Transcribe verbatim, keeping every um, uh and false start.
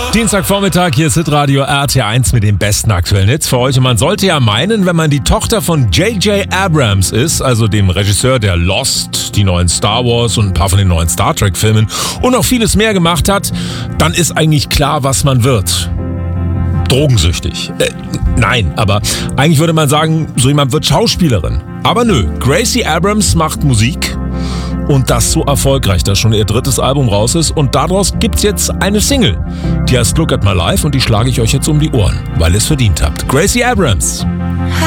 Dienstagvormittag, hier ist Hitradio R T eins mit dem besten aktuellen Hits für euch. Und man sollte ja meinen, wenn man die Tochter von J J Abrams ist, also dem Regisseur, der Lost, die neuen Star Wars und ein paar von den neuen Star Trek Filmen und noch vieles mehr gemacht hat, dann ist eigentlich klar, was man wird. Drogensüchtig. Äh, nein, aber eigentlich würde man sagen, so jemand wird Schauspielerin. Aber nö, Gracie Abrams macht Musik. Und das so erfolgreich, dass schon ihr drittes Album raus ist. Und daraus gibt's jetzt eine Single. Die heißt Look at My Life und die schlage ich euch jetzt um die Ohren, weil ihr es verdient habt. Gracie Abrams.